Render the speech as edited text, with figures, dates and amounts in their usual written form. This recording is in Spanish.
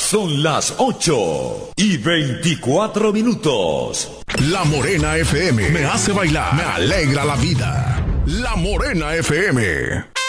Son las 8:24. La Morena FM me hace bailar, me alegra la vida. La Morena FM.